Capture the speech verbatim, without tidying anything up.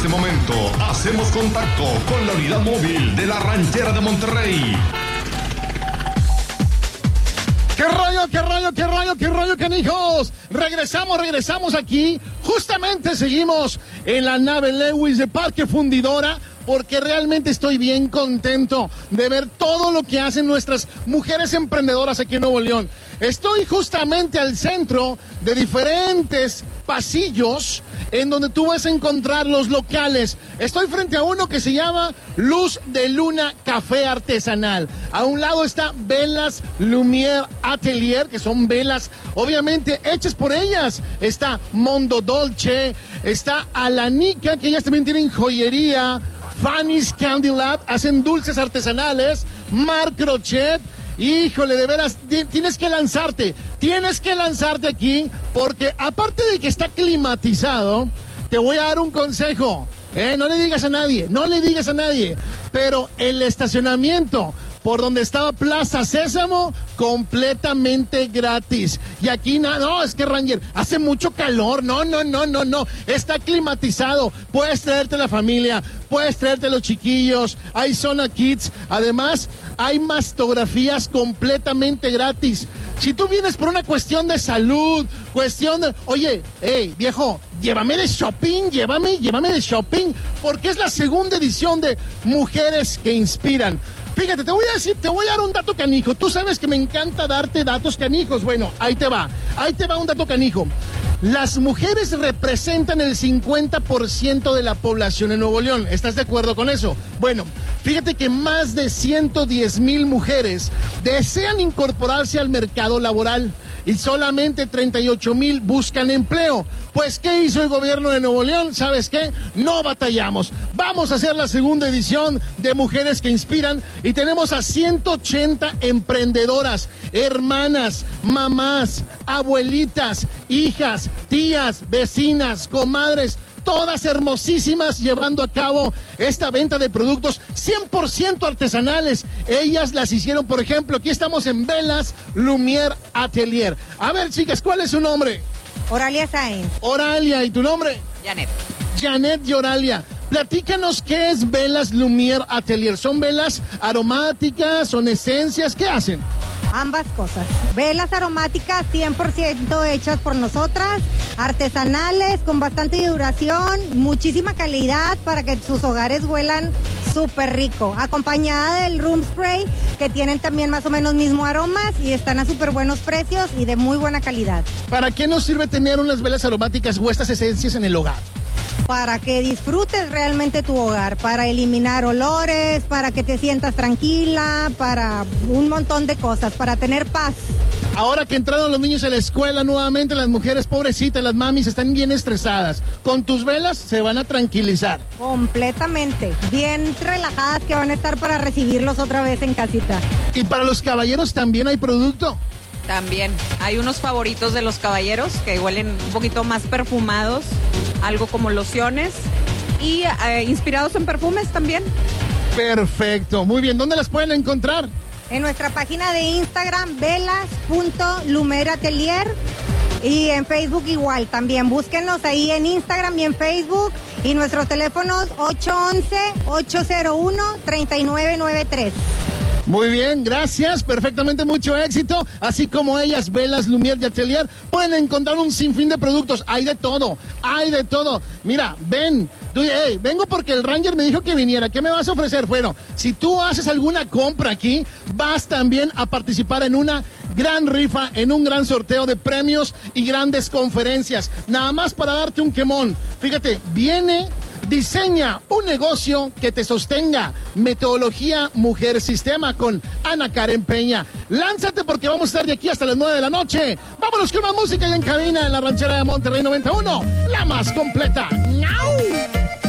este momento hacemos contacto con la unidad móvil de la Ranchera de Monterrey. ¡Qué rollo, qué rollo, qué rollo, qué rollo, canijos! Regresamos, regresamos aquí. Justamente seguimos en la nave Lewis de Parque Fundidora, porque realmente estoy bien contento de ver todo lo que hacen nuestras mujeres emprendedoras aquí en Nuevo León. Estoy justamente al centro de diferentes pasillos en donde tú vas a encontrar los locales. Estoy frente a uno que se llama Luz de Luna Café Artesanal. A un lado está Velas Lumière Atelier, que son velas obviamente hechas por ellas. Está Mondo Dolce, está Alanica, que ellas también tienen joyería. Fanny's Candy Lab, hacen dulces artesanales. Mar Crochet. Híjole, de veras, tienes que lanzarte, tienes que lanzarte aquí, porque aparte de que está climatizado, te voy a dar un consejo, ¿eh? No le digas a nadie, no le digas a nadie, pero el estacionamiento por donde estaba Plaza Sésamo, completamente gratis. Y aquí nada, no, es que Ranger, hace mucho calor, no, no, no, no, no, está climatizado, puedes traerte la familia, puedes traerte los chiquillos, hay zona kids, además hay mastografías completamente gratis. Si tú vienes por una cuestión de salud, cuestión de, oye, hey, viejo, llévame de shopping, llévame, llévame de shopping, porque es la segunda edición de Mujeres que Inspiran. Fíjate, te voy a decir, te voy a dar un dato canijo. Tú sabes que me encanta darte datos canijos. Bueno, ahí te va, ahí te va un dato canijo. Las mujeres representan el cincuenta por ciento de la población en Nuevo León. ¿Estás de acuerdo con eso? Bueno, fíjate que más de ciento diez mil mujeres desean incorporarse al mercado laboral y solamente treinta y ocho mil buscan empleo. Pues, ¿qué hizo el gobierno de Nuevo León? ¿Sabes qué? No batallamos. Vamos a hacer la segunda edición de Mujeres que Inspiran y tenemos a ciento ochenta emprendedoras, hermanas, mamás, abuelitas, hijas, tías, vecinas, comadres, todas hermosísimas, llevando a cabo esta venta de productos cien por ciento artesanales. Ellas las hicieron, por ejemplo, aquí estamos en Velas Lumière Atelier. A ver, chicas, ¿cuál es su nombre? Oralia Sáenz. Oralia, ¿y tu nombre? Janet. Janet y Oralia. Platícanos qué es Velas Lumière Atelier. ¿Son velas aromáticas, son esencias? ¿Qué hacen? Ambas cosas. Velas aromáticas cien por ciento hechas por nosotras, artesanales, con bastante duración, muchísima calidad para que sus hogares huelan súper rico. Acompañada del room spray, que tienen también más o menos mismo aromas y están a súper buenos precios y de muy buena calidad. ¿Para qué nos sirve tener unas velas aromáticas o estas esencias en el hogar? Para que disfrutes realmente tu hogar, para eliminar olores, para que te sientas tranquila, para un montón de cosas, para tener paz. Ahora que entraron los niños a la escuela nuevamente, las mujeres pobrecitas, las mamis están bien estresadas. Con tus velas se van a tranquilizar. Completamente, bien relajadas que van a estar para recibirlos otra vez en casita. ¿Y para los caballeros también hay producto? También hay unos favoritos de los caballeros que huelen un poquito más perfumados, algo como lociones y eh, inspirados en perfumes también. Perfecto, muy bien. ¿Dónde las pueden encontrar? En nuestra página de Instagram, velas punto lumière atelier, y en Facebook igual también. Búsquenos ahí en Instagram y en Facebook, y nuestros teléfonos ocho once, ocho cero uno, tres nueve nueve tres. Muy bien, gracias, perfectamente, mucho éxito. Así como ellas, Velas Lumière y Atelier, pueden encontrar un sinfín de productos. Hay de todo, hay de todo. Mira, ven, tú, hey, vengo porque el Ranger me dijo que viniera. ¿Qué me vas a ofrecer? Bueno, si tú haces alguna compra aquí, vas también a participar en una gran rifa, en un gran sorteo de premios y grandes conferencias. Nada más para darte un quemón. Fíjate, viene... Diseña un negocio que te sostenga. Metodología Mujer Sistema con Ana Karen Peña. Lánzate porque vamos a estar de aquí hasta las nueve de la noche. Vámonos con más música y en cabina en la Ranchera de Monterrey noventa y uno, la más completa. ¡Miau!